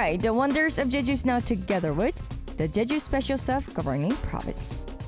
Alright, the wonders of Jeju is now together with the Jeju Special Self-Governing Province.